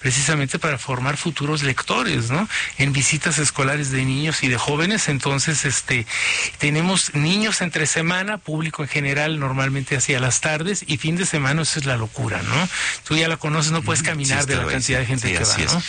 precisamente para formar futuros lectores, ¿no? En visitas escolares de niños y de jóvenes. Entonces, tenemos niños entre semana, público en general normalmente hacia las tardes, y fin de semana eso es la locura, ¿no? Tú ya la conoces, no puedes caminar de la cantidad de gente que va, ¿no?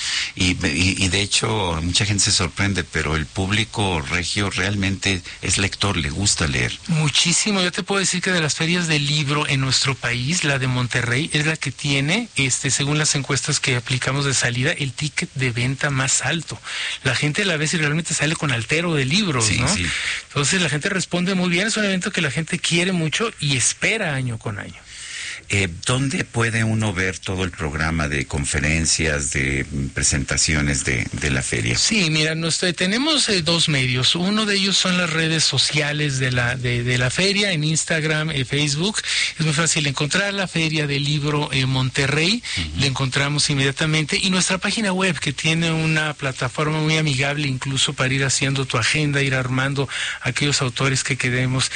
Y de hecho, mucha gente se sorprende, pero el público regio realmente es lector, le gusta leer. Muchísimo. Yo te puedo decir que de las ferias del libro en nuestro país, la de Monterrey es la que tiene, según las encuestas que aplicamos de salida, el ticket de venta más alto. La gente la ve si realmente sale con altero de libros, ¿no? Sí. Entonces la gente responde muy bien, es un evento que la gente quiere mucho y espera año con año. ¿Dónde puede uno ver todo el programa de conferencias, de presentaciones de la feria? Sí, mira, tenemos dos medios. Uno de ellos son las redes sociales de la feria, en Instagram, Facebook. Es muy fácil encontrar la Feria del Libro en Monterrey, le encontramos inmediatamente. Y nuestra página web, que tiene una plataforma muy amigable, incluso para ir haciendo tu agenda, ir armando aquellos autores que queremos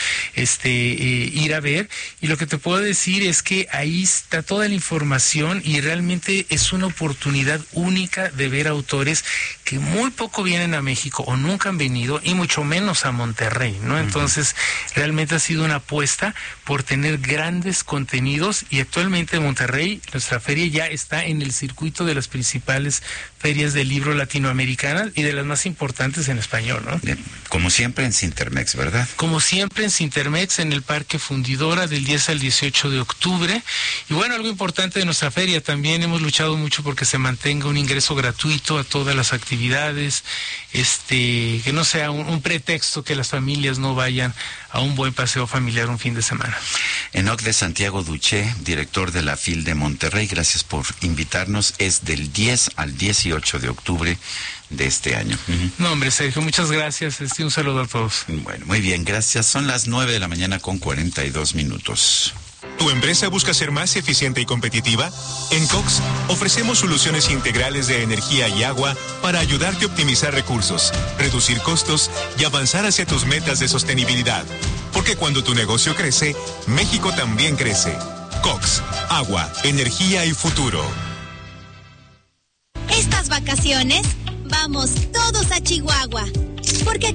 ir a ver. Y lo que te puedo decir es que ahí está toda la información y realmente es una oportunidad única de ver autores que muy poco vienen a México o nunca han venido, y mucho menos a Monterrey, ¿no? Entonces, realmente ha sido una apuesta por tener grandes contenidos, y actualmente Monterrey, nuestra feria, ya está en el circuito de las principales ferias del libro latinoamericanas y de las más importantes en español, ¿no? Como siempre en Cintermex, ¿verdad? Como siempre en Cintermex, en el Parque Fundidora, del 10 al 18 de octubre. Y bueno, algo importante de nuestra feria, también hemos luchado mucho porque se mantenga un ingreso gratuito a todas las actividades, que no sea un pretexto que las familias no vayan a un buen paseo familiar un fin de semana. Enoc de Santiago Duché, director de la FIL de Monterrey, gracias por invitarnos. Es del 10 al 18 de octubre de este año. No, hombre, Sergio, muchas gracias. Un saludo a todos. Bueno, muy bien, gracias. Son las 9 de la mañana con 42 minutos. ¿Tu empresa busca ser más eficiente y competitiva? En Cox ofrecemos soluciones integrales de energía y agua para ayudarte a optimizar recursos, reducir costos y avanzar hacia tus metas de sostenibilidad. Porque cuando tu negocio crece, México también crece. Cox, agua, energía y futuro. Estas vacaciones, vamos todos a Chihuahua. Porque